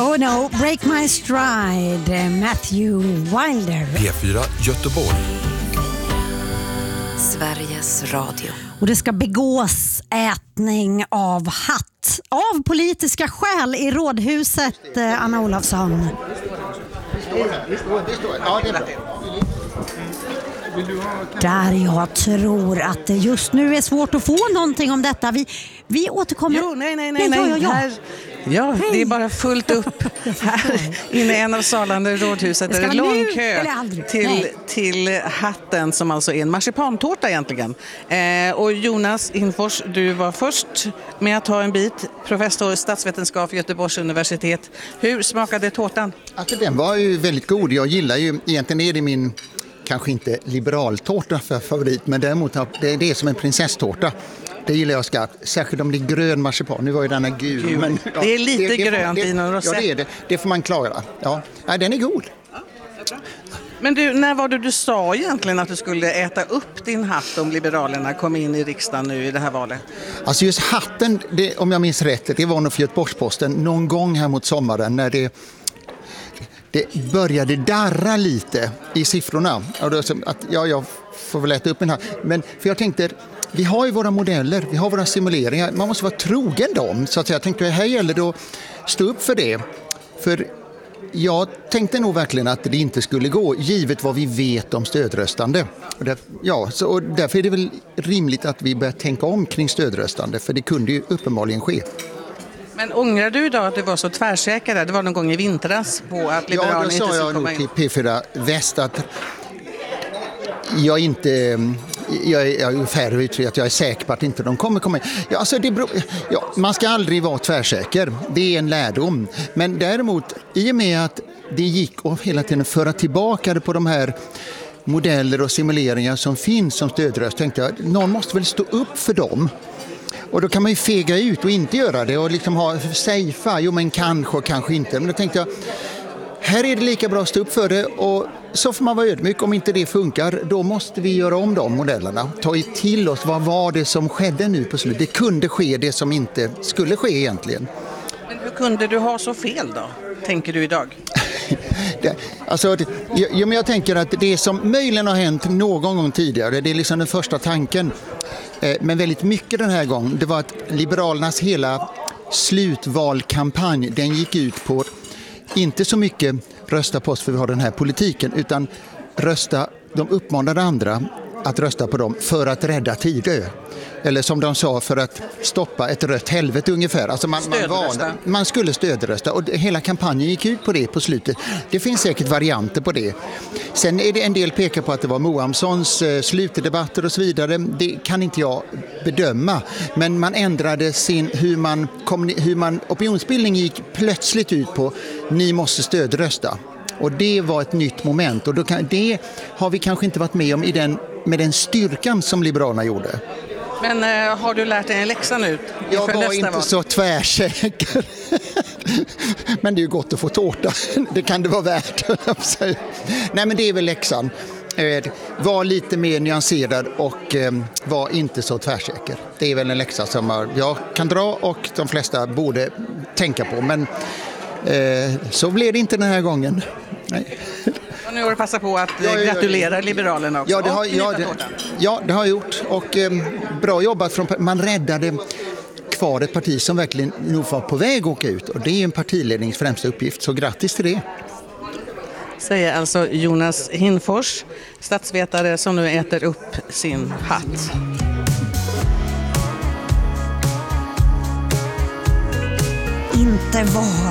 Oh no, Break My Stride, Matthew Wilder. P4 Göteborg. Sveriges Radio. Och det ska begås ätning av hatt av politiska skäl i rådhuset, Anna Olofsson. Där jag tror att det just nu är svårt att få någonting om detta. Vi återkommer. Jo, nej. Ja, det är bara fullt upp här inne i en av salarna i rådhuset. Det är en lång kö till hatten som alltså är en marsipantårta egentligen. Och Jonas Hinfors, du var först med att ta en bit. Professor i statsvetenskap vid Göteborgs universitet. Hur smakade tårtan? Alltså, den var ju väldigt god. Jag gillar ju, egentligen är det min, kanske inte liberaltårta för favorit, men däremot det är som en prinsesstårta. Det gillar jag skarpt, särskilt om det är grön marsipan. Nu var ju denna gul. Men, ja, det är lite grönt i någon rosett. Ja, det är det. Det får man klara. Ja, den är god. Men du, när var det du sa egentligen att du skulle äta upp din hatt om Liberalerna kom in i riksdagen nu i det här valet? Alltså just hatten, om jag minns rätt, det var nog för Göteborgs-Posten någon gång här mot sommaren när det började darra lite i siffrorna. Och då, jag får väl äta upp den här. Men för jag tänkte, vi har ju våra modeller, vi har våra simuleringar. Man måste vara trogen dem. Så att jag tänkte, här gäller det att stå upp för det. För jag tänkte nog verkligen att det inte skulle gå, givet vad vi vet om stödröstande. Och därför är det väl rimligt att vi börjar tänka om kring stödröstande. För det kunde ju uppenbarligen ske. Men ångrar du idag att du var så tvärsäker? Det var någon gång i vintras på att Liberalerna inte skulle komma in. Ja, då sa jag nog till P4 Väst att jag är ungefär uttryckt att jag är säker på att inte de kommer komma in. Ja, alltså man ska aldrig vara tvärsäker. Det är en lärdom. Men däremot, i och med att det gick att hela tiden föra tillbaka det på de här modeller och simuleringar som finns som stödröst, tänkte jag, någon måste väl stå upp för dem. Och då kan man ju fega ut och inte göra det och liksom ha safea, men kanske inte. Men då tänkte jag, här är det lika bra att stå upp för det och så får man vara ödmjuk. Om inte det funkar, då måste vi göra om de modellerna. Ta till oss, vad var det som skedde nu på slutet? Det kunde ske det som inte skulle ske egentligen. Men hur kunde du ha så fel då, tänker du idag? Jag tänker att det som möjligen har hänt någon gång tidigare, det är liksom den första tanken. Men väldigt mycket den här gången, det var att Liberalernas hela slutvalkampanj, den gick ut på inte så mycket rösta på oss för vi har den här politiken, utan de uppmanade andra att rösta på dem för att rädda Tidö. Eller som de sa, för att stoppa ett rött helvete ungefär. Alltså man skulle stödrösta och hela kampanjen gick ut på det på slutet. Det finns säkert varianter på det. Sen är det en del pekar på att det var Moamssons slutdebatter och så vidare. Det kan inte jag bedöma. Men man ändrade hur man opinionsbildning gick plötsligt ut på ni måste stödrösta. Och det var ett nytt moment och det har vi kanske inte varit med om med den styrkan som Liberalerna gjorde. Men har du lärt dig en läxa nu? Jag var inte så tvärsäker. Men det är ju gott att få tårta. Det kan det vara värt. Nej, men det är väl läxan. Var lite mer nyanserad och var inte så tvärsäker. Det är väl en läxa som jag kan dra och de flesta borde tänka på. Men så blev det inte den här gången. Nej. Och nu har du passat på att gratulera Liberalerna också. Ja, det har jag gjort. Och bra jobbat. Man räddade kvar ett parti som verkligen nog var på väg att åka ut. Och det är en partilednings främsta uppgift. Så grattis till det. Säger alltså Jonas Hinfors, statsvetare som nu äter upp sin hatt. Inte var